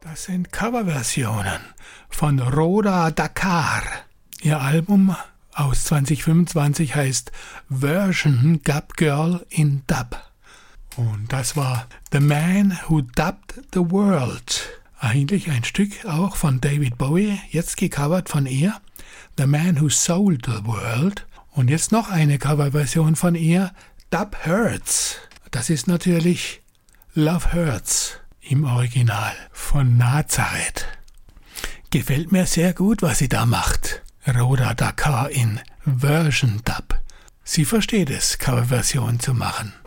Das sind Coverversionen von Rhoda Dakar. Ihr Album aus 2025 heißt Version Gap Girl in Dub. Und das war The Man Who Dubbed the World. Eigentlich ein Stück auch von David Bowie, jetzt gecovert von ihr. The Man Who Sold the World. Und jetzt noch eine Coverversion von ihr, Dub Hurts. Das ist natürlich Love Hurts im Original von Nazareth. Gefällt mir sehr gut, was sie da macht. Rhoda Dakar in Version Dub. Sie versteht es, Coverversion zu machen.